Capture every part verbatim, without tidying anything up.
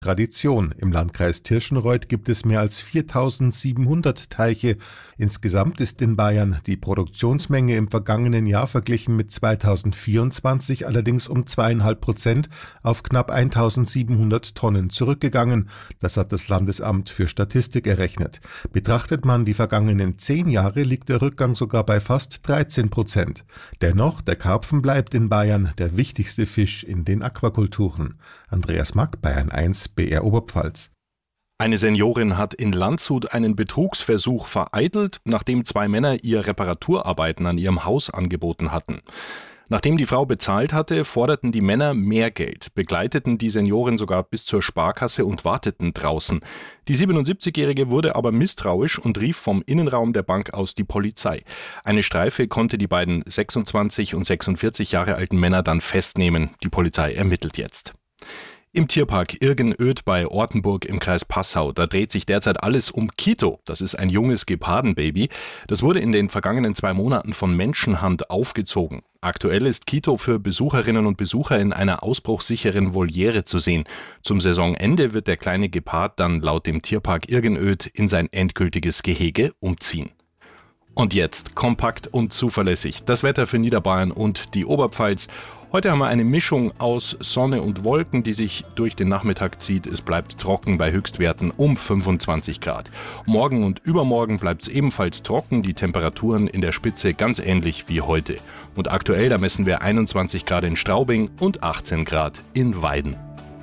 Tradition. Im Landkreis Tirschenreuth gibt es mehr als viertausendsiebenhundert Teiche. Insgesamt ist in Bayern die Produktionsmenge im vergangenen Jahr verglichen mit zweitausendvierundzwanzig allerdings um zweieinhalb Prozent auf knapp eintausendsiebenhundert Tonnen zurückgegangen. Das hat das Landesamt für Statistik errechnet. Betrachtet man die vergangenen zehn Jahre, liegt der Rückgang sogar bei fast dreizehn Prozent. Dennoch, der Karpfen bleibt in Bayern der wichtigste Fisch in den Aquakulturen. Andreas Mack, Bayern eins, B R Oberpfalz. Eine Seniorin hat in Landshut einen Betrugsversuch vereitelt, nachdem zwei Männer ihr Reparaturarbeiten an ihrem Haus angeboten hatten. Nachdem die Frau bezahlt hatte, forderten die Männer mehr Geld, begleiteten die Seniorin sogar bis zur Sparkasse und warteten draußen. Die siebenundsiebzigjährige wurde aber misstrauisch und rief vom Innenraum der Bank aus die Polizei. Eine Streife konnte die beiden sechsundzwanzig und sechsundvierzig Jahre alten Männer dann festnehmen. Die Polizei ermittelt jetzt. Im Tierpark Irgenöd bei Ortenburg im Kreis Passau, da dreht sich derzeit alles um Kito. Das ist ein junges Gepardenbaby. Das wurde in den vergangenen zwei Monaten von Menschenhand aufgezogen. Aktuell ist Kito für Besucherinnen und Besucher in einer ausbruchssicheren Voliere zu sehen. Zum Saisonende wird der kleine Gepard dann laut dem Tierpark Irgenöd in sein endgültiges Gehege umziehen. Und jetzt kompakt und zuverlässig das Wetter für Niederbayern und die Oberpfalz. Heute haben wir eine Mischung aus Sonne und Wolken, die sich durch den Nachmittag zieht. Es bleibt trocken bei Höchstwerten um fünfundzwanzig Grad. Morgen und übermorgen bleibt es ebenfalls trocken, die Temperaturen in der Spitze ganz ähnlich wie heute. Und aktuell, da messen wir einundzwanzig Grad in Straubing und achtzehn Grad in Weiden.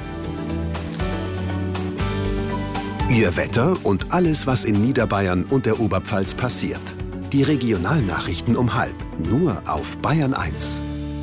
Ihr Wetter und alles, was in Niederbayern und der Oberpfalz passiert. Die Regionalnachrichten um halb, nur auf Bayern eins.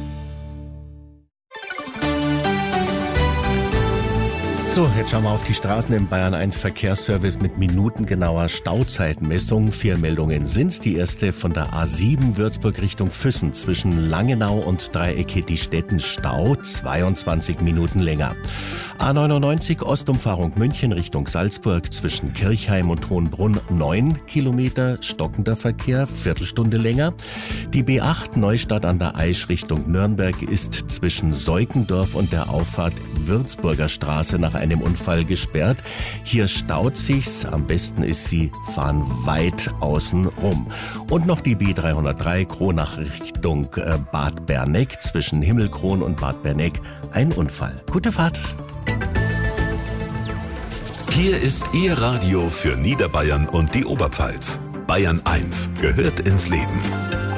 So, jetzt schauen wir auf die Straßen im Bayern eins Verkehrsservice mit minutengenauer Stauzeitmessung. Vier Meldungen sind's. Die erste von der A sieben Würzburg Richtung Füssen zwischen Langenau und Dreiecke die Städten Stau, zweiundzwanzig Minuten länger. A neunundneunzig Ostumfahrung München Richtung Salzburg zwischen Kirchheim und Hohenbrunn neun Kilometer stockender Verkehr, Viertelstunde länger. Die B acht Neustadt an der Aisch Richtung Nürnberg ist zwischen Seukendorf und der Auffahrt Würzburger Straße nach einem Unfall gesperrt. Hier staut sich's. Am besten ist, Sie fahren weit außen rum. Und noch die B dreihundertdrei Kronach Richtung äh, Bad Berneck zwischen Himmelkron und Bad Berneck. Ein Unfall. Gute Fahrt. Hier ist Ihr Radio für Niederbayern und die Oberpfalz. Bayern eins gehört ins Leben.